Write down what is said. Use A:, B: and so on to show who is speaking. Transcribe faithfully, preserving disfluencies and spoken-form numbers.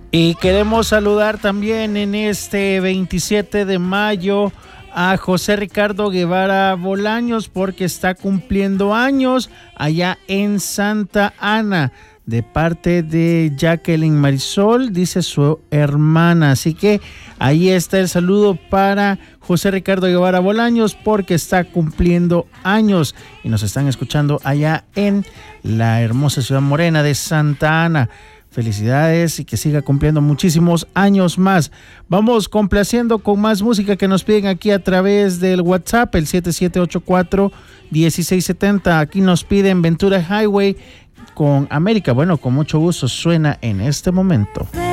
A: Y queremos saludar también en este veintisiete de mayo a José Ricardo Guevara Bolaños porque está cumpliendo años allá en Santa Ana, de parte de Jacqueline Marisol, dice su hermana. Así que ahí está el saludo para José Ricardo Guevara Bolaños porque está cumpliendo años y nos están escuchando allá en la hermosa ciudad morena de Santa Ana. Felicidades y que siga cumpliendo muchísimos años más. Vamos complaciendo con más música que nos piden aquí a través del WhatsApp, el siete siete ocho cuatro, uno seis siete cero. Aquí nos piden Ventura Highway con América. Bueno, con mucho gusto suena en este momento.